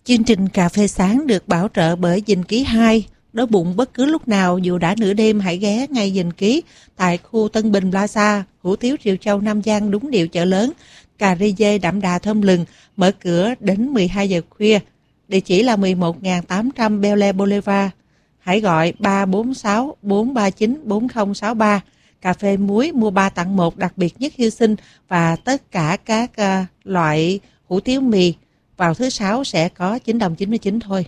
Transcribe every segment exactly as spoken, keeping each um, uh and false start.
Chương trình Cà phê sáng được bảo trợ bởi Dình Ký hai. Đói bụng bất cứ lúc nào dù đã nửa đêm hãy ghé ngay Dình Ký tại khu Tân Bình Plaza, hủ tiếu Triều Châu Nam Giang đúng điệu chợ lớn. Cà ri dê đậm đà thơm lừng, mở cửa đến mười hai giờ khuya. Địa chỉ là mười một nghìn tám trăm Bel Air Boulevard. Hãy gọi ba bốn sáu bốn ba chín bốn không sáu ba. Cà phê muối mua ba tặng một đặc biệt nhất Hy Sinh và tất cả các uh, loại hủ tiếu mì. Vào thứ sáu sẽ có chín đồng chín mươi chín thôi.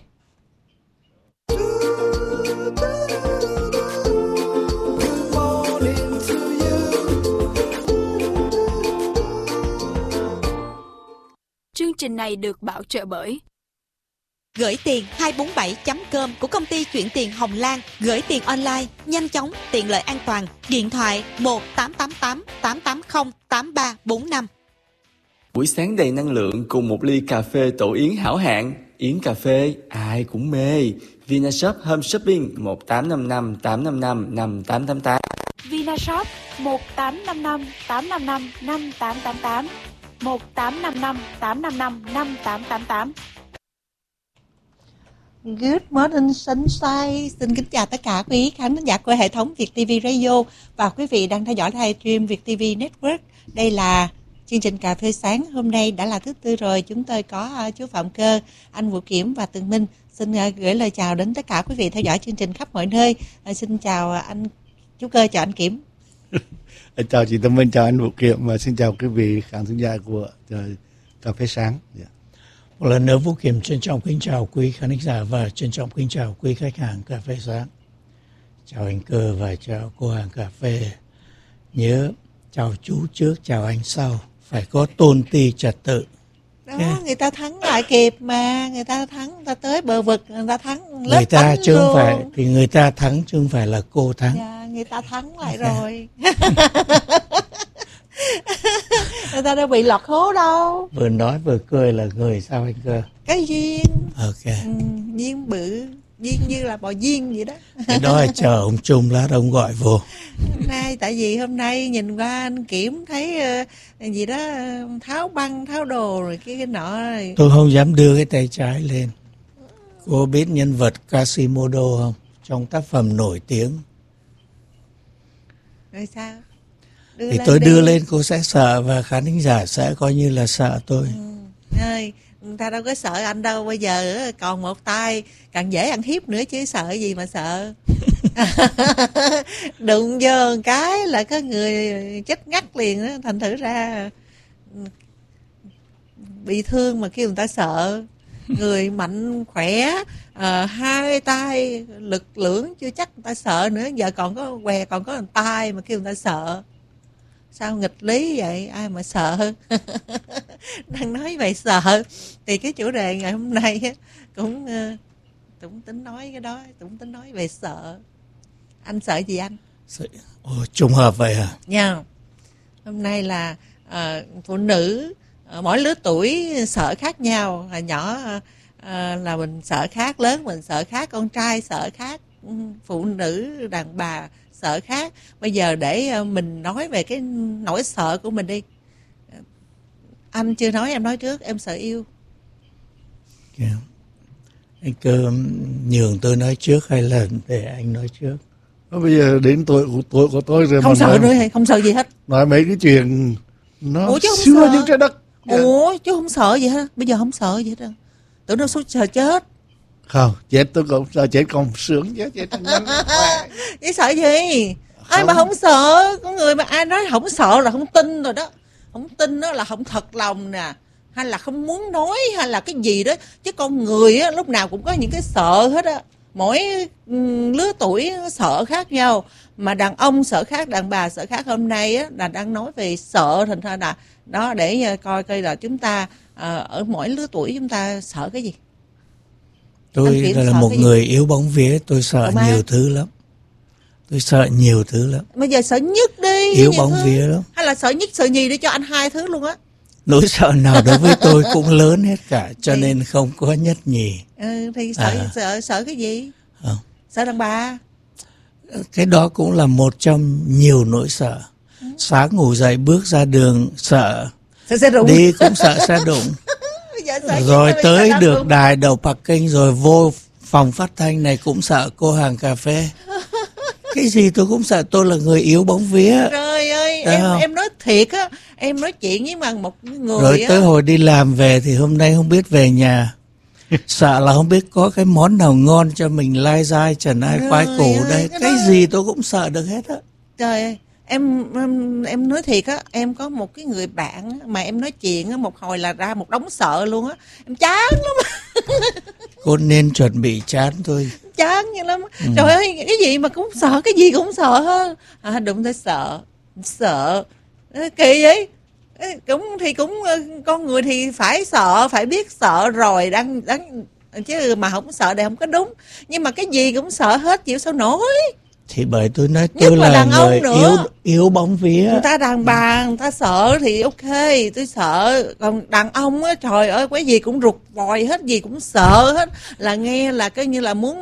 Chương trình này được bảo trợ bởi Gửi tiền hai bốn bảy chấm com của công ty chuyển tiền Hồng Lan. Gửi tiền online, nhanh chóng, tiện lợi an toàn. Điện thoại một tám tám tám tám tám không tám ba bốn năm. Buổi sáng đầy năng lượng cùng một ly cà phê tổ yến hảo hạng. Yến cà phê ai cũng mê. Vinashop Home Shopping một tám năm năm tám năm năm năm tám tám tám. Vinashop một tám năm năm tám năm năm năm tám tám tám, một tám năm năm tám năm năm năm tám tám tám. Good morning sunshine. Xin kính chào tất cả quý khán giả của hệ thống Việt ti vi Radio và quý vị đang theo dõi livestream Việt ti vi Network. Đây là chương trình Cà phê sáng. Hôm nay đã là thứ tư rồi. Chúng tôi có uh, chú Phạm Cơ, anh Vũ Kiểm và Tường Minh. Xin uh, gửi lời chào đến tất cả quý vị theo dõi chương trình khắp mọi nơi. Uh, xin chào uh, anh chú Cơ, chào anh Kiểm. Chào chị Tường Minh, chào anh Vũ Kiểm và xin chào quý vị khán thính giả của uh, Cà phê sáng. Yeah. Một lần nữa Vũ Kiểm trân trọng kính chào quý khán giả và trân trọng kính chào quý khách hàng cà phê sáng. Chào anh Cơ và chào cô hàng cà phê. Nhớ chào chú trước, chào anh sau. Phải có tôn ti trật tự. Đó, yeah. Người ta thắng lại kịp mà. Người ta thắng, người ta tới bờ vực, người ta thắng lớp. Người ta chứ không phải, thì người ta thắng chứ không phải là cô thắng. Yeah, người ta thắng lại rồi. Người ta đâu bị lọt hố đâu. Vừa nói vừa cười là người sao anh Cơ? Cái duyên. Ok. Ừ, duyên bự, duyên như là bò duyên vậy đó. Cái đó là chờ ông Trung lát ông gọi vô. Hôm nay tại vì hôm nay nhìn qua anh Kiểm thấy uh, gì đó tháo băng tháo đồ rồi cái, cái nọ rồi. Tôi không dám đưa cái tay trái lên. Cô biết nhân vật Quasimodo không? Trong tác phẩm nổi tiếng. Rồi sao? Đưa thì tôi đi. Đưa lên cô sẽ sợ và khán thính giả sẽ coi như là sợ tôi. Ừ. Ơi, người ta đâu có sợ anh đâu. Bây giờ còn một tay càng dễ ăn hiếp nữa chứ sợ gì mà sợ. Đụng vô một cái là có người chết ngắt liền đó. Thành thử ra bị thương mà kêu người ta sợ. Người mạnh khỏe, uh, hai tay lực lưỡng chưa chắc người ta sợ nữa. Giờ còn có què, còn có một tay mà kêu người ta sợ. Sao nghịch lý vậy, ai mà sợ. Đang nói về sợ thì cái chủ đề ngày hôm nay cũng uh, cũng tính nói cái đó, cũng tính nói về sợ. Anh sợ gì anh? Sợ... Ồ, trùng hợp vậy hả? Nha. Yeah. Hôm nay là uh, phụ nữ uh, mỗi lứa tuổi sợ khác nhau. Hồi nhỏ uh, là mình sợ khác, lớn mình sợ khác, con trai sợ khác, phụ nữ đàn bà sợ khác. Bây giờ để mình nói về cái nỗi sợ của mình đi. Anh chưa nói, em nói trước. Em sợ yêu. Yeah. Anh Cơ nhường tôi nói trước hay là để anh nói trước? Đó, bây giờ đến tuổi của tuổi của tôi rồi. Không sợ nữa, không sợ gì hết. Nói mấy cái chuyện nó Ủa, xưa như trái đất. Ủa chứ không sợ gì hết. Bây giờ không sợ gì hết đâu. Tưởng đâu số sợ chết. Không, chết tôi cũng sợ, chết còn sướng chứ, chết nhanh. Chứ sợ gì? Không. Ai mà không sợ. Có người mà ai nói không sợ là không tin rồi đó. Không tin đó là không thật lòng nè, hay là không muốn nói, hay là cái gì đó. Chứ con người á, lúc nào cũng có những cái sợ hết á. Mỗi lứa tuổi sợ khác nhau. Mà đàn ông sợ khác, đàn bà sợ khác. Hôm nay á, là đang nói về sợ. Thành ra là đó, để coi coi là chúng ta à, ở mỗi lứa tuổi chúng ta sợ cái gì. Tôi là một người yếu bóng vía. Tôi sợ Ủa nhiều thứ lắm. Tôi sợ nhiều thứ lắm. Bây giờ sợ nhất đi. Yếu bóng vía lắm. Hay là sợ nhất sợ nhì để cho anh hai thứ luôn á. Nỗi sợ nào đối với tôi cũng lớn hết cả. Cho thì... nên không có nhất nhì. Ừ, thì sợ, à. sợ sợ cái gì? Không. Sợ đàn bà. Cái đó cũng là một trong nhiều nỗi sợ. Ừ. Sáng ngủ dậy bước ra đường sợ. Sợ xe đụng. Đi cũng sợ xe đụng. Bây giờ sợ Rồi nhất tới là được luôn. đài đầu Bắc Kinh rồi vô phòng phát thanh này cũng sợ cô hàng cà phê. Cái gì tôi cũng sợ, tôi là người yếu bóng vía. Trời ơi, Đấy em không? em nói thiệt á, em nói chuyện với mà một người Rồi á. tới hồi đi làm về thì hôm nay không biết về nhà. Sợ là không biết có cái món nào ngon cho mình lai dai trần ai khoái Trời cổ ơi, đây. cái Cái đó- gì tôi cũng sợ được hết á. Trời ơi, em, em em nói thiệt á, em có một cái người bạn á, mà em nói chuyện á, một hồi là ra một đống sợ luôn á. Em chán lắm, Cô nên chuẩn bị chán thôi. chán như lắm. Ừ. Trời ơi, cái gì mà cũng sợ, cái gì cũng sợ hết. À, đúng tới sợ, sợ. Ê, kỳ vậy. Ê, cũng thì cũng ờ, con người thì phải sợ, phải biết sợ rồi đang đang chứ mà không sợ thì không có đúng. Nhưng mà cái gì cũng sợ hết, chịu sao nổi. Thì bởi tôi nói Nhất tôi là là, đàn ông người nữa. yếu yếu bóng vía. Người ta đàn bà, người ta sợ thì ok, tôi sợ. Còn đàn ông á, trời ơi, cái gì cũng rụt vòi hết, gì cũng sợ hết. Là nghe là coi như là muốn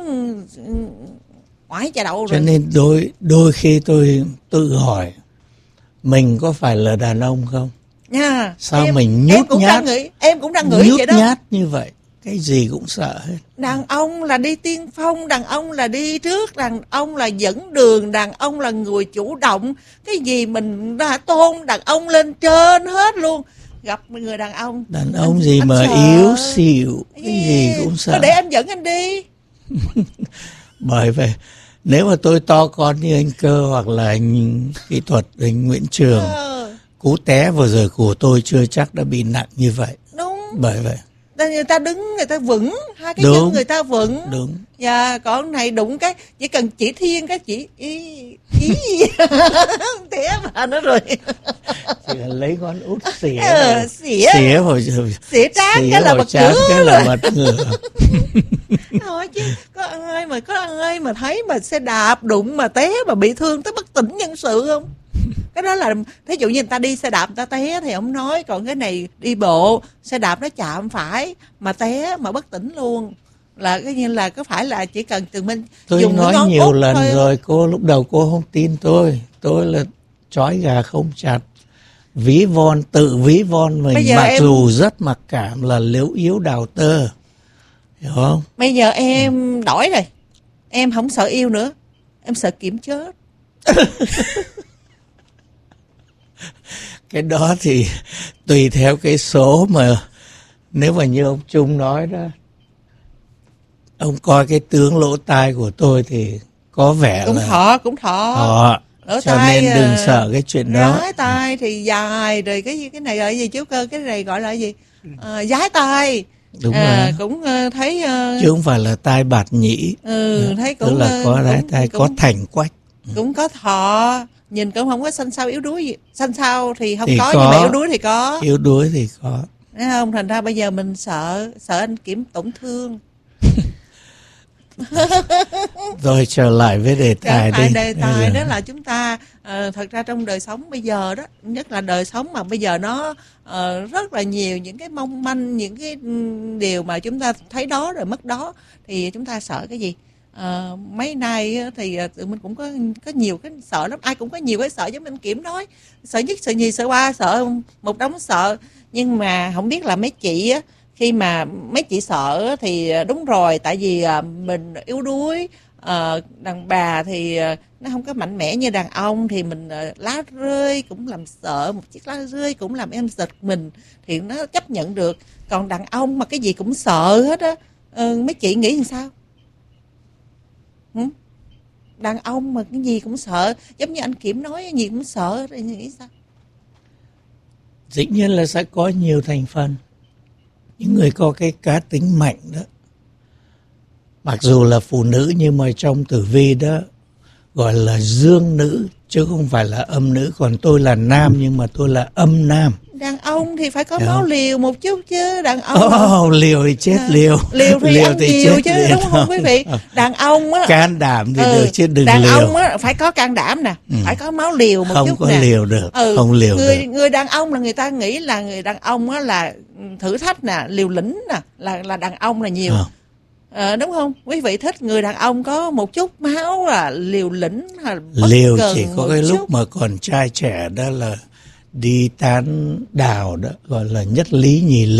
oải chà đậu Cho rồi. nên đôi đôi khi tôi tự hỏi mình có phải là đàn ông không? Nha. Sao em, mình nhút em cũng nhát? đang nghĩ, em cũng đang nghĩ Nhút vậy đó. nhát như vậy, cái gì cũng sợ hết. Đàn ông là đi tiên phong, đàn ông là đi trước, đàn ông là dẫn đường, đàn ông là người chủ động. Cái gì mình đã tôn đàn ông lên trên hết luôn. Gặp người đàn ông, Đàn ông anh- gì anh mà sợ. yếu xìu, cái gì Ê, cũng sợ. thôi để em dẫn anh đi. Bởi vậy nếu mà tôi to con như anh Cơ hoặc là anh kỹ thuật anh Nguyễn Trường, Ờ, cú té vừa rồi của tôi chưa chắc đã bị nặng như vậy. đúng. Bởi vậy Ta- Người ta đứng, người ta vững, hai cái Đúng. chân người ta vững. đúng. Dạ, còn này đụng cái, chỉ cần chỉ thiên cái chỉ ý, ý té mà nó rồi. Chỉ là lấy ngón út xỉa Ờ, vào- xỉa. xỉa vào Xỉa trán xỉa cái là vào bật trán ngứa cái là rồi. bật ngửa. Thôi chứ có ai mà có ai mà thấy mà xe đạp đụng mà té mà bị thương tới bất tỉnh nhân sự không? Cái đó là thí dụ như người ta đi xe đạp người ta té thì không nói, còn cái này đi bộ xe đạp nó chạm phải mà té mà bất tỉnh luôn, là cái như là có phải là chỉ cần từ mình Tôi dùng cái nói ngón nhiều út lần thôi. rồi, cô lúc đầu cô không tin tôi. Tôi là trói gà không chặt, ví von, tự ví von Bây mình, giờ mặc em- dù rất mặc cảm là liễu yếu đào tơ, hiểu không? Bây giờ em đổi rồi, em không sợ yêu nữa, em sợ kiểm chết. Cái đó thì tùy theo cái số mà, nếu mà như ông Trung nói đó, ông coi cái tướng lỗ tai của tôi thì có vẻ Cũng là thọ cũng thọ, họ, lỗ cho tai, nên đừng ờ, sợ cái chuyện đó. Rái tai thì dài, rồi cái gì- cái này gọi là gì chú Cơ, cái này gọi là gì? À, giái tai. Đúng à, rồi. Cũng ờ, thấy ờ, Chứ không phải là tai bạt nhĩ, ừ, thấy tức cũng là ờ, có tai cũng, tai có cũng, thành quách. cũng có thọ, nhìn cũng không có xanh xao yếu đuối gì. Xanh xao thì không Thì có, có. nhưng mà yếu đuối thì có. Yếu đuối thì có. Thấy không? Thành ra bây giờ mình sợ, sợ anh Kiểm tổn thương. Rồi trở lại với đề tài Trở lại đi. đề tài Bây giờ- đó là chúng ta ờ, thật ra trong đời sống bây giờ đó, nhất là đời sống mà bây giờ nó ờ, rất là nhiều những cái mong manh, những cái ừm, điều mà chúng ta thấy đó rồi mất đó, thì chúng ta sợ cái gì? Ờ, mấy nay á, thì ờ, tụi mình cũng có có nhiều cái sợ lắm, ai cũng có nhiều cái sợ giống anh Kiểm nói, sợ nhất sợ nhì sợ ba, sợ một đống sợ. Nhưng mà không biết là mấy chị á, khi mà mấy chị sợ á, thì đúng rồi, tại vì à, mình yếu đuối. Ờ, đàn bà thì ờ, nó không có mạnh mẽ như đàn ông, thì mình ờ, lá rơi cũng làm sợ, một chiếc lá rơi cũng làm em giật mình, thì nó chấp nhận được. Còn đàn ông mà cái gì cũng sợ hết á, ờ, mấy chị nghĩ làm sao? Hử? Đàn ông mà cái gì cũng sợ, giống như anh Kiểm nói cái gì cũng sợ, thì nghĩ sao? Dĩ nhiên là sẽ có nhiều thành phần. Những người có cái cá tính mạnh đó, mặc dù là phụ nữ nhưng mà trong tử vi đó gọi là dương nữ chứ không phải là âm nữ. Còn tôi là nam nhưng mà tôi là âm nam. Đàn ông thì phải có Hiểu máu không? liều một chút chứ, đàn ông mà- Oh, liều thì chết À, liều. liều thì ăn nhiều chứ, liền. đúng không quý vị? Đàn ông á, Can đảm thì ừ, được chứ đừng đàn liều. ông á phải có can đảm nè, Ừ. phải có máu liều một Không chút có nè. liều được, Ừ, không liều người được. người đàn ông là người ta nghĩ là người đàn ông á là thử thách nè, liều lĩnh nè, là là đàn ông là nhiều. Ờ. Ờ, đúng không? Quý vị thích người đàn ông có một chút máu là liều lĩnh hay là bất Liều cần chỉ có một cái chút. lúc mà còn trai trẻ đó là đi tán đào đó, gọi là nhất lý nhì lì.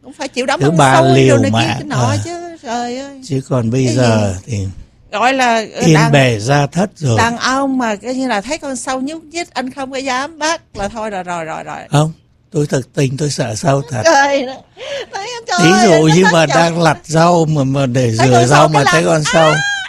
cũng phải chịu đấm thứ ăn ba xôi liều rồi này mà, kia cái nọ à. chứ, trời ơi. Chứ còn bây Cái giờ gì? thì Gọi là yên đàn, bề gia thất rồi. đàn ông mà cái như là thấy con sâu nhúc nhích anh không có dám bắt là thôi rồi rồi rồi rồi. Không, tôi thực tình tôi sợ sâu thật. Trời ơi, thấy, trời Ví ơi, dụ nó như thất mà vọng. đang lặt rau mà mà để Thấy rửa con rau sâu mà cái thấy làm- con sâu.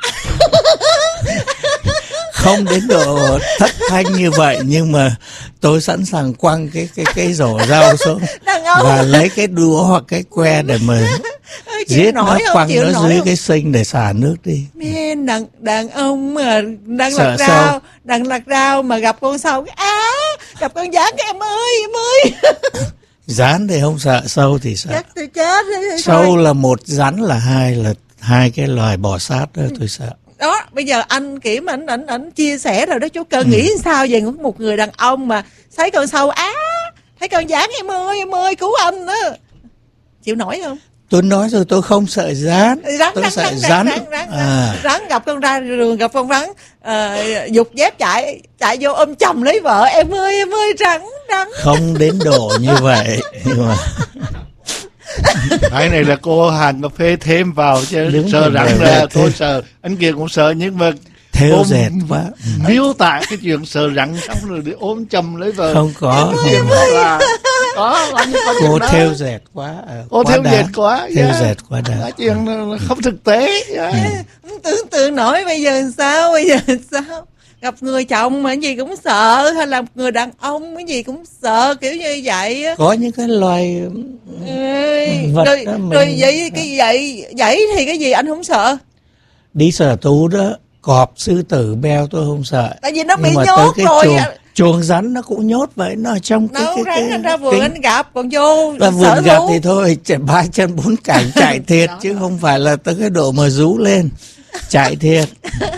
Không đến độ thất thanh như vậy, nhưng mà tôi sẵn sàng quăng cái cái cái rổ rau xuống Đàn ông và lấy cái đũa hoặc cái que để mà chịu giết nó, nổi không, quăng chịu nó nổi dưới không? cái sinh để xả nước đi. Man, đàn, đàn ông mà đang Sợ lặt rau, sâu. đang lặt rau mà gặp con sâu, cái á, gặp con gián cái em ơi, em ơi. Rắn thì không sợ, sâu thì sợ. Chắc tôi chết rồi. Sâu là một, rắn là hai, là hai cái loài bò sát đó tôi sợ. Đó, bây giờ anh Kiểm ảnh ảnh ảnh chia sẻ rồi đó, chú Cơ Ừ. nghĩ sao về một người đàn ông mà thấy con sâu á, thấy con gián em ơi, em ơi, cứu anh đó. Chịu nổi không? Tôi nói rồi, tôi không sợ rắn, Rắn, tôi rắn, sợ rắn, rắn. rắn, rắn, À. rắn gặp con ra đường gặp con rắn, ờ, giục dép chạy chạy vô ôm chồng lấy vợ, em ơi em ơi rắn rắn. Không đến độ như vậy, nhưng mà Cái này là cô hàng cà phê thêm vào chứ Đúng sợ rồi, rắn rồi, là rồi, tôi thêm. sợ, anh kia cũng sợ, nhưng mà theo ôm- dệt quá. miêu tả cái chuyện sợ rắn xong rồi đi ôm chầm lấy vợ. Không có, Nhưng mà là có có những con cô chuyện đó. theo dệt quá, à, Cô quá theo đáng. dệt quá, theo yeah. dệt quá đáng. Nói chuyện là không thực tế. Yeah. Không tưởng tượng nổi bây giờ sao, bây giờ sao gặp người chồng mà cái gì cũng sợ, hay là người đàn ông cái gì cũng sợ kiểu như vậy á. Có những cái loài Ê, vật rồi, đó mình- rồi vậy cái vậy vậy thì cái gì anh không sợ? đi sở thú đó, cọp, sư tử, beo tôi không sợ. Tại vì nó bị Nhưng mà nhốt tới cái rồi. chuồng, chuồng rắn nó cũng nhốt vậy, nó ở trong cái Đâu cái rắn cái, anh ra vườn cái, anh gặp còn vô và sở vườn gặp thú. thì thôi, chạy ba chân bốn cẳng chạy thiệt, Đó, chứ đó. không phải là tới cái độ mà rú lên, chạy thiệt.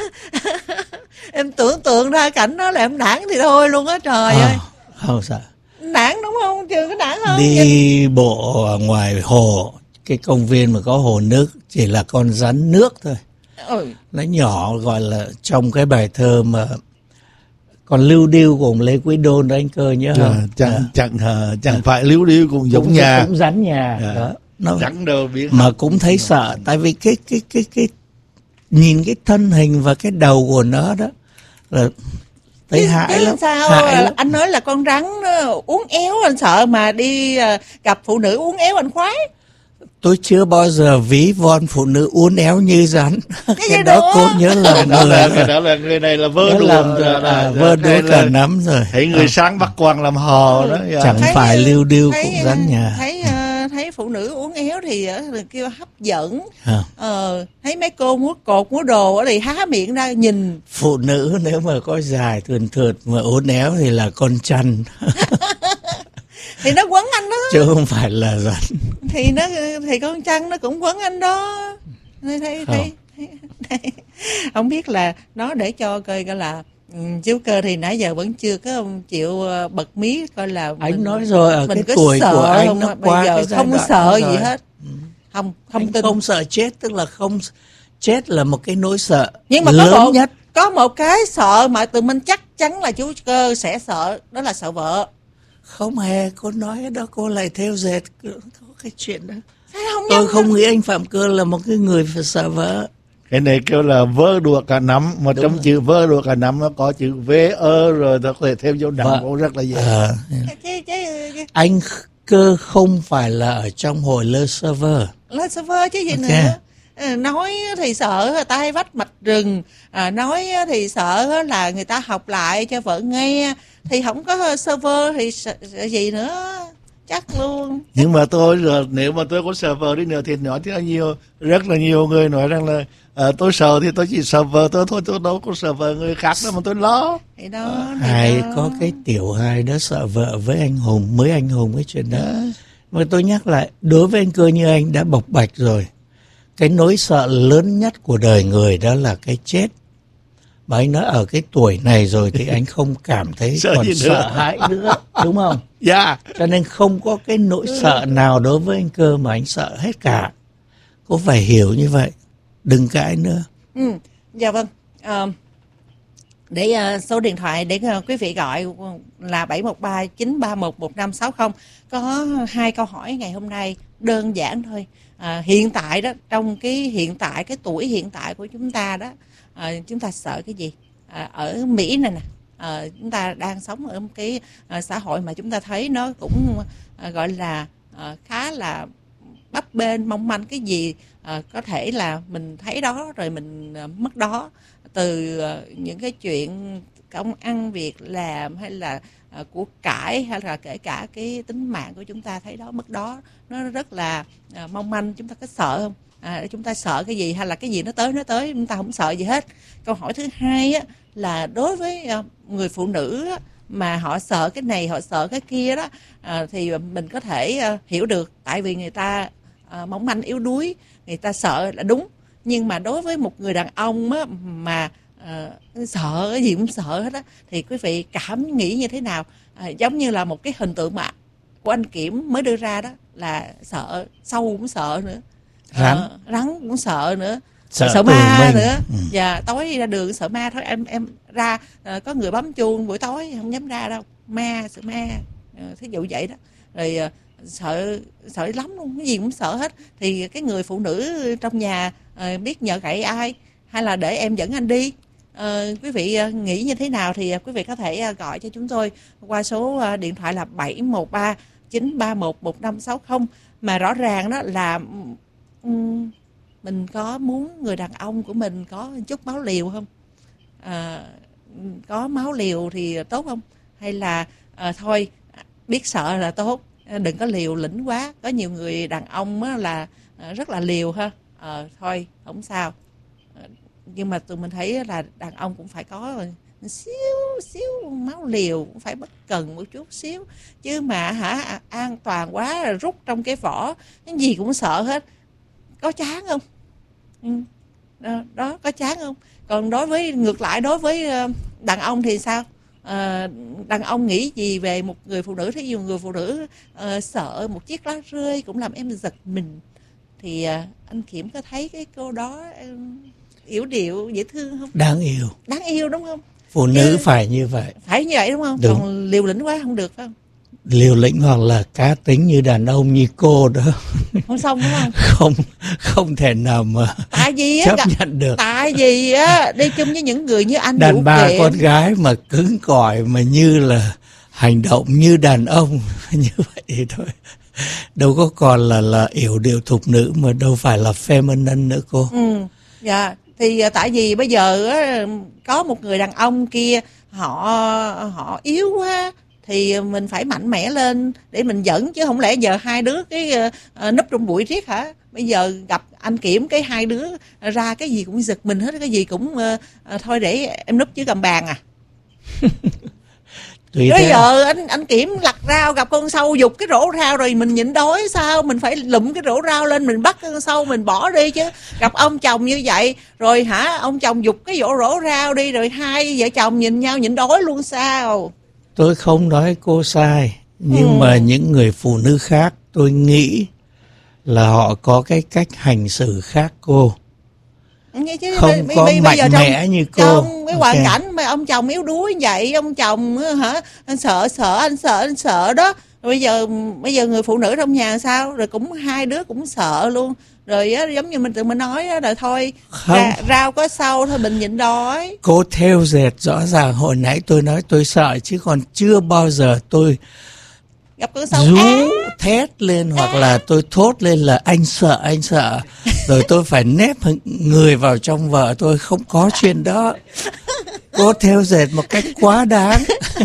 Em tưởng tượng ra cảnh đó là em nản thì thôi luôn á, trời ơi. À, không sợ. Nản đúng không? Chưa có nản không? Đi bộ ở ngoài hồ, cái công viên mà có hồ nước, chỉ là con rắn nước thôi. Ừ. Nó nhỏ, gọi là trong cái bài thơ mà còn lưu điêu cùng Lê Quý Đôn đó, anh Cơ nhớ À, không? chẳng À, chẳng à, chẳng phải liếu điêu cùng giống cũng, nhà. cũng rắn nhà À. đó. Nó, Rắn đâu biết. mà cũng thấy sợ, tại vì cái cái cái cái nhìn cái thân hình và cái đầu của nó đó là thấy Chứ- hại chứ lắm. sao hại lắm. anh nói là con rắn nó uốn éo anh sợ, mà đi à, gặp phụ nữ uốn éo anh khoái. Tôi chưa bao giờ ví von phụ nữ uốn éo như rắn. gì Cái đó nữa? cô nhớ Cái lầm đó là, người cái rồi. đó là người này là vơ Nhớ đùa. lầm rồi, là- là- à, là- vơ đũa cái cả là- nắm rồi. Thấy người À, sáng bắt quàng làm hò đó. Yeah. chẳng Thấy, phải lưu điêu thấy, cũng rắn nhà. Thấy à, thấy phụ nữ uốn éo thì à, kêu hấp dẫn. À, Ờ, thấy mấy cô múa cột múa đồ ở thì há miệng ra nhìn. phụ nữ nếu mà có dài thườn thượt mà uốn éo thì là con chăn, Thì nó quấn anh đó. chứ không phải là rắn. Thì nó thì con trăng nó cũng quấn anh đó. Thấy thấy thấy, thấy, thấy. Không biết là nó để cho coi coi là ừ, chú Cơ thì nãy giờ vẫn chưa có chịu ờ, bật mí coi là Anh mình- nói rồi, ở mình cái có tuổi sợ của anh không nó ạ? qua Bây giờ cái giai không có đoạn sợ đó gì rồi. hết. Không không Anh tin. không sợ chết, tức là không chết là một cái nỗi sợ Nhưng mà có lớn một nhất. có một cái sợ mà tụi mình chắc chắn là chú Cơ sẽ sợ, đó là sợ vợ. Không hề, cô nói đó, cô lại theo dệt có cái chuyện đó. Sao không Tôi nhầm không đâu? nghĩ anh Phạm Cơ là một cái người phải sợ vợ. Cái này kêu là vơ đùa cả nắm, mà Đúng trong rồi. chữ vơ đùa cả nắm nó có chữ v ơ rồi nó có thể thêm dấu đẳng Vâng. cũng rất là dễ. Ờ, Chứ, chứ, chứ, anh Cơ không phải là ở trong hội Le Server. lên server chứ gì Ok. nữa. Ờ, nói thì sợ tay vách mạch rừng, à, nói thì sợ là người ta học lại cho vợ nghe, thì không có server thì sợ, sợ gì nữa, chắc luôn. Nhưng mà tôi rồi nếu mà tôi có server đi nữa thì nói thì nhiều, rất là nhiều người nói rằng là à, tôi sợ thì tôi chỉ server tôi thôi, tôi đâu có server người khác đâu mà tôi lo. Thì đó, thì Hai đó. có cái tiểu hai đó sợ vợ với anh Hùng, mới anh Hùng cái chuyện đó. Mà tôi nhắc lại, đối với anh Cơ như anh đã bộc bạch rồi, cái nỗi sợ lớn nhất của đời người đó là cái chết. Mà anh nói ở cái tuổi này rồi thì anh không cảm thấy Sợ còn gì nữa. sợ hãi nữa, đúng không? Dạ. Cho nên không có cái nỗi sợ nào đối với anh Cơ mà anh sợ hết cả. Cô phải hiểu như vậy, đừng cãi nữa. Ừ, dạ vâng. Ờ, để ờ, số điện thoại để ờ, quý vị gọi là bảy một ba chín ba một một năm sáu không. Có hai câu hỏi ngày hôm nay đơn giản thôi. À, hiện tại đó, trong cái hiện tại, cái tuổi hiện tại của chúng ta đó, à, chúng ta sợ cái gì? À, ở Mỹ này nè, à, chúng ta đang sống ở một cái à, xã hội mà chúng ta thấy nó cũng à, gọi là à, khá là bấp bênh, mong manh, cái gì à, có thể là mình thấy đó rồi mình à, mất đó, từ à, những cái chuyện công ăn việc làm hay là à, của cải, hay là kể cả cái tính mạng của chúng ta thấy đó mất đó, nó rất là à, mong manh. Chúng ta có sợ không? À, chúng ta sợ cái gì, hay là cái gì nó tới nó tới chúng ta không sợ gì hết? Câu hỏi thứ hai á, là đối với à, người phụ nữ á, mà họ sợ cái này, họ sợ cái kia đó, à, thì mình có thể à, hiểu được, tại vì người ta à, mỏng manh yếu đuối, người ta sợ là đúng. Nhưng mà đối với một người đàn ông á, mà à, sợ cái gì cũng sợ hết á, thì quý vị cảm nghĩ như thế nào? À, giống như là một cái hình tượng mà của anh Kiểm mới đưa ra đó, là sợ sâu cũng sợ nữa, rắn, à, rắn cũng sợ nữa, sợ, sợ ma mình. nữa. Ừ. Và tối ra đường sợ ma thôi, em em ra à, có người bấm chuông buổi tối không dám ra đâu, ma, sợ ma, à, thí dụ vậy đó. Rồi à, sợ sợ lắm luôn, cái gì cũng sợ hết. Thì cái người phụ nữ trong nhà à, biết nhờ cậy ai, hay là để em dẫn anh đi? À, quý vị à, nghĩ như thế nào thì à, quý vị có thể à, gọi cho chúng tôi qua số à, điện thoại là bảy một ba chín ba một một năm sáu không. Mà rõ ràng đó là um, mình có muốn người đàn ông của mình có chút máu liều không? À, có máu liều thì tốt không? Hay là à, thôi biết sợ là tốt, đừng có liều lĩnh quá. Có nhiều người đàn ông á, là rất là liều ha. À, thôi không sao. À, nhưng mà tụi mình thấy là đàn ông cũng phải có xíu xíu máu liều, cũng phải bất cần một chút xíu. Chứ mà hả an toàn quá là rút trong cái vỏ, cái gì cũng sợ hết. Có chán không? Ừ. Đó, đó có chán không? Còn đối với ngược lại, đối với đàn ông thì sao? À, đàn ông nghĩ gì về một người phụ nữ? Thí dụ người phụ nữ uh, sợ một chiếc lá rơi cũng làm em giật mình, thì uh, anh Kiểm có thấy cái cô đó uh, yểu điệu dễ thương không? Đáng yêu, đáng yêu đúng không? Phụ nữ Chứ, phải như vậy, phải như vậy đúng không? Đúng. Còn liều lĩnh quá không được phải không? Liều lĩnh hoặc là cá tính như đàn ông như cô đó không xong đúng không? không không thể nào mà tại vì chấp á, nhận được. Tại vì á, đi chung với những người như anh đàn Vũ bà Kiện, con gái mà cứng cỏi mà như là hành động như đàn ông như vậy thì thôi, đâu có còn là là yểu điệu thục nữ, mà đâu phải là feminine nữa cô. Ừ, dạ. Thì tại vì bây giờ á, có một người đàn ông kia họ họ yếu quá, thì mình phải mạnh mẽ lên để mình dẫn, chứ không lẽ giờ hai đứa cái uh, núp trong bụi riết hả? Bây giờ gặp anh Kiểm cái hai đứa ra cái gì cũng giật mình hết, cái gì cũng uh, uh, thôi để em núp dưới gầm bàn à. Bây giờ anh anh Kiểm lặt rau gặp con sâu giục cái rổ rau rồi mình nhịn đói sao? Mình phải lụm cái rổ rau lên mình bắt con sâu mình bỏ đi chứ. Gặp ông chồng như vậy rồi hả, ông chồng giục cái rổ rổ rau đi rồi hai vợ chồng nhìn nhau nhịn đói luôn sao? Tôi không nói cô sai, nhưng ừ. mà những người phụ nữ khác tôi nghĩ là họ có cái cách hành xử khác cô. Chứ không bây, có bây, mạnh bây mẽ trong, như cô. Trong cái hoàn okay. cảnh mà ông chồng yếu đuối vậy, ông chồng hả, anh sợ sợ anh sợ anh sợ đó. Rồi bây giờ bây giờ người phụ nữ trong nhà sao? Rồi cũng hai đứa cũng sợ luôn. Rồi á, giống như mình tự mình nói đó, rồi thôi ra, rau có sâu thôi mình nhịn đói. Cô theo dệt rõ ràng, hồi nãy tôi nói tôi sợ, chứ còn chưa bao giờ tôi gặp con sâu rú á, thét lên hoặc à. là tôi thốt lên là anh sợ anh sợ rồi tôi phải nép người vào trong vợ tôi. Không có chuyện đó. Cô theo dệt một cách quá đáng.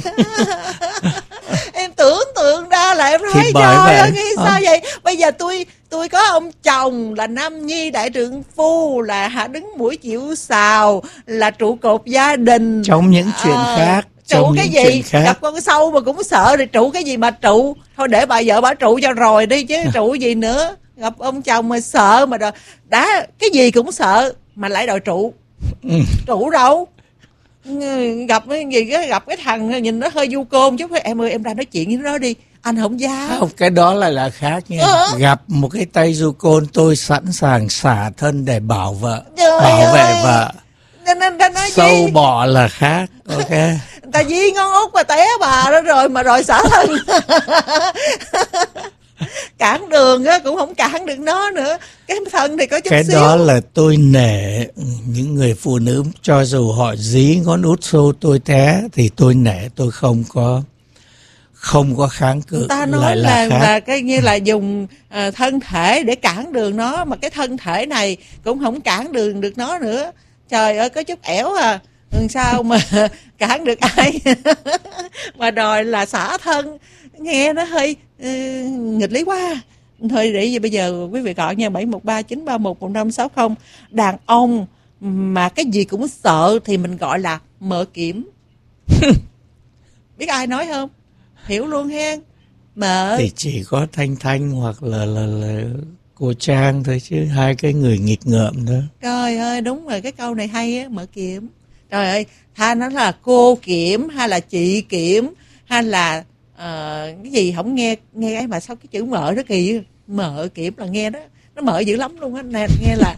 Em tưởng tượng ra là em thấy trời ơi nghĩ sao vậy? Bây giờ tôi tôi có ông chồng là nam nhi đại trượng phu, là hạ đứng mũi chịu sào, là trụ cột gia đình. Trong những chuyện à, khác trụ cái gì gặp con sâu mà cũng sợ, thì trụ cái gì mà trụ? Thôi để bà vợ bà trụ cho rồi đi chứ trụ gì nữa. Gặp ông chồng mà sợ mà đòi, đã cái gì cũng sợ mà lại đòi trụ. ừ. Trụ đâu? Gặp cái gì cái gặp cái thằng nhìn nó hơi du côn chút, em ơi em ra nói chuyện với nó đi, anh không dám. Không, cái đó là là khác nha. ừ. Gặp một cái tay du côn tôi sẵn sàng xả thân để bảo vợ. Trời bảo ơi. Vệ vợ. Nên, nên, nên nói sâu gì? Bọ là khác. Ok. Ta dí ngón út mà té bà đó rồi mà rồi xả thân. Cản đường á cũng không cản được nó nữa. Cái thân thì có chút Cái xíu. đó là tôi nể những người phụ nữ, cho dù họ dí ngón út xô tôi té thì tôi nể, tôi không có không có kháng cự. Người ta nói lại là, là, là, khác. là cái như là dùng uh, thân thể để cản đường nó, mà cái thân thể này cũng không cản đường được nó nữa. Trời ơi, có chút ẻo à. Ừ, sao mà cản được ai mà đòi là xả thân, nghe nó hơi uh, nghịch lý quá. Thôi để bây giờ quý vị gọi nha, bảy một ba chín ba một một năm sáu không. Đàn ông mà cái gì cũng sợ thì mình gọi là mợ kiểm. Biết ai nói không? Hiểu luôn hen. Mợ Thì chỉ có Thanh Thanh hoặc là là, là cô Trang thôi, chứ hai cái người nghịch ngợm đó. Trời ơi, đúng rồi, cái câu này hay á, mợ kiểm. Trời ơi, tha nó là cô kiểm hay là chị kiểm hay là uh, cái gì không nghe nghe ấy, mà sao cái chữ mợ nó kỳ. Mợ kiểm là nghe đó, nó mợ dữ lắm luôn á, nè nghe là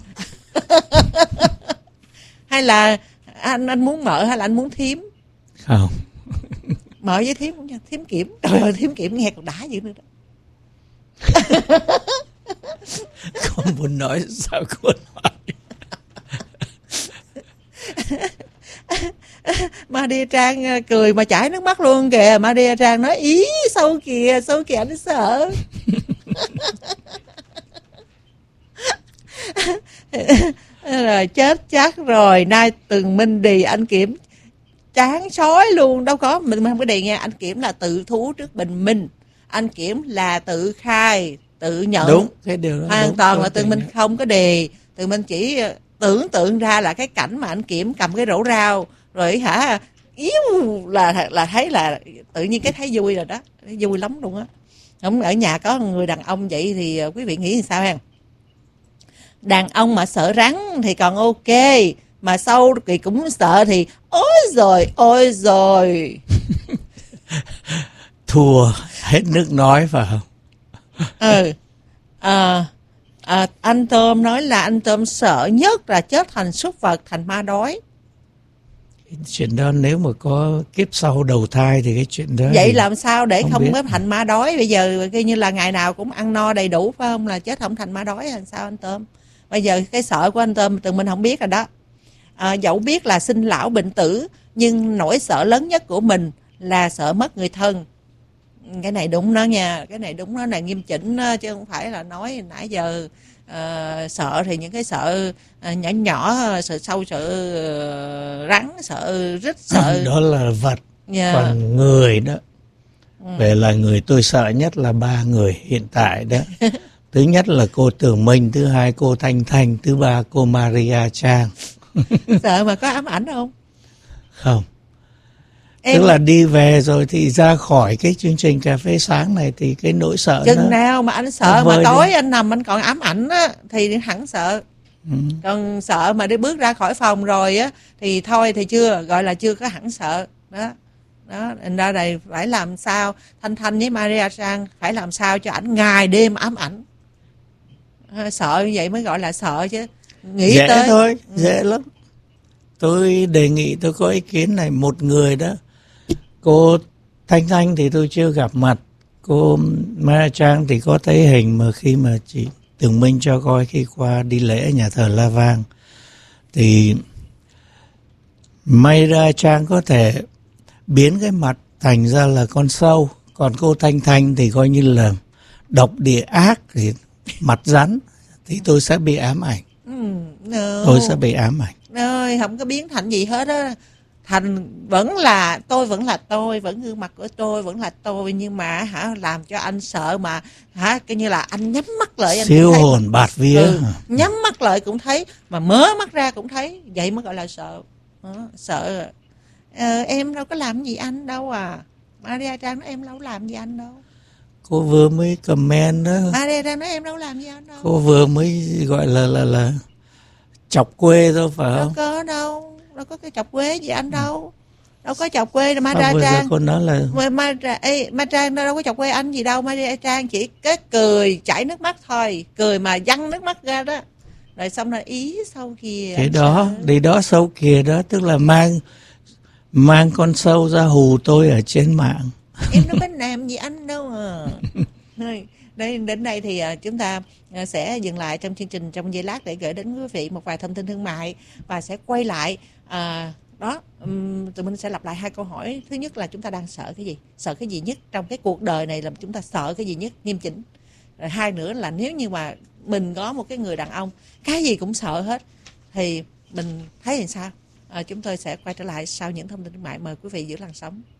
hay là anh anh muốn mợ hay là anh muốn thím? Không. Mợ với thím cũng nha, thím kiểm. Trời ơi, thím kiểm nghe còn đã dữ nữa đó. Không muốn nói sao cô nói. Maria Trang cười mà chảy nước mắt luôn kìa. Maria Trang nói ý sâu kìa, sâu kìa anh sợ. Rồi chết chắc rồi, nay từng Minh Đì anh Kiểm chán sói luôn. Đâu có, mình không có đề nghe. Anh Kiểm là tự thú trước bình minh, anh Kiểm là tự khai tự nhận. Đúng, cái điều đó hoàn đúng, toàn đúng, là tự mình đúng. không có đề. Tự mình chỉ tưởng tượng ra là cái cảnh mà anh Kiểm cầm cái rổ rau rồi hả yếu là là thấy là tự nhiên cái thấy vui rồi đó, vui lắm luôn á. Không ở nhà có người đàn ông vậy thì quý vị nghĩ sao ha? Đàn ông mà sợ rắn thì còn ok, mà sâu thì cũng sợ thì ôi rồi ôi rồi. Thua hết nước nói phải không? Ừ. À, à, anh Tôm nói là anh Tôm sợ nhất là chết thành súc vật, thành ma đói. Chuyện đó nếu mà có kiếp sau đầu thai thì cái chuyện đó Vậy thì làm sao để không không biết. có thành ma đói? Bây giờ coi như là ngày nào cũng ăn no đầy đủ phải không, là chết không thành ma đói làm sao anh Tôm? Bây giờ cái sợ của anh Tôm tự mình không biết rồi đó. À, dẫu biết là sinh lão bệnh tử, nhưng nỗi sợ lớn nhất của mình là sợ mất người thân. Cái này đúng đó nha, cái này đúng đó, là nghiêm chỉnh đó, chứ không phải là nói nãy giờ uh, sợ thì những cái sợ uh, nhỏ nhỏ, sợ sâu, sợ uh, rắn, sợ rít, sợ đó là vật. yeah. Còn người đó, Ừ. về là người tôi sợ nhất là ba người hiện tại đó. Thứ nhất là cô Tường Minh, thứ hai cô Thanh Thanh, thứ ba cô Maria Trang. Sợ mà có ám ảnh không? Không. Em... Tức là đi về rồi thì ra khỏi cái chương trình cà phê sáng này thì cái nỗi sợ chừng nó... nào mà anh sợ nó mà tối đi. anh nằm anh còn ám ảnh á thì hẳn sợ. Ừ. Còn sợ mà đi bước ra khỏi phòng rồi á thì thôi thì chưa, gọi là chưa có hẳn sợ đó. Đó, thành ra này phải làm sao Thanh Thanh với Maria Trang phải làm sao cho ảnh ngày đêm ám ảnh. À, sợ như vậy mới gọi là sợ chứ. Nghĩ dễ tới thôi, ừ. dễ lắm. Tôi đề nghị, tôi có ý kiến này, một người đó, cô Thanh Thanh thì tôi chưa gặp mặt, cô Maria Trang thì có thấy hình mà khi mà chị Tường Minh cho coi khi qua đi lễ ở nhà thờ La Vang, thì Maria Trang có thể biến cái mặt thành ra là con sâu, còn cô Thanh Thanh thì coi như là độc địa ác, thì mặt rắn, thì tôi sẽ bị ám ảnh. Ừ, no. Tôi sẽ bị ám ảnh. Ơi, không có biến thành gì hết á. Thành vẫn là tôi, vẫn là tôi, vẫn gương mặt của tôi vẫn là tôi, nhưng mà hả làm cho anh sợ mà hả cái như là anh nhắm mắt lại anh siêu cũng thấy. hồn bạt vía. Ừ, nhắm mắt lại cũng thấy, mà mở mắt ra cũng thấy, vậy mới gọi là sợ. Đó, sợ. Ờ, em đâu có làm gì anh đâu à. Maria Trang nói em đâu có làm gì anh đâu. Cô vừa mới comment đó. Maria Trang nói em đâu có làm gì anh đâu. Cô vừa mới gọi là là là chọc quê thôi phải Đâu không? có đâu, đâu có cái chọc quê gì anh đâu. Đâu có chọc quê. Maria Vừa Trang cô nói là Maria, ê, Maria Trang đâu có chọc quê anh gì đâu. Maria Trang chỉ cái cười chảy nước mắt thôi, cười mà văng nước mắt ra đó. Rồi xong rồi ý sâu kìa. cái đó, đi đó sâu kìa đó, tức là mang mang con sâu ra hù tôi ở trên mạng. Em đâu có làm gì anh đâu à. Đến, đến đây thì uh, chúng ta uh, sẽ dừng lại trong chương trình trong giây lát để gửi đến quý vị một vài thông tin thương mại và sẽ quay lại. Uh, đó, um, tụi mình sẽ lặp lại hai câu hỏi. Thứ nhất là chúng ta đang sợ cái gì? Sợ cái gì nhất trong cái cuộc đời này, là chúng ta sợ cái gì nhất? Nghiêm chỉnh. Rồi hai nữa là nếu như mà mình có một cái người đàn ông cái gì cũng sợ hết thì mình thấy làm sao? À, chúng tôi sẽ quay trở lại sau những thông tin thương mại. Mời quý vị giữ làn sóng.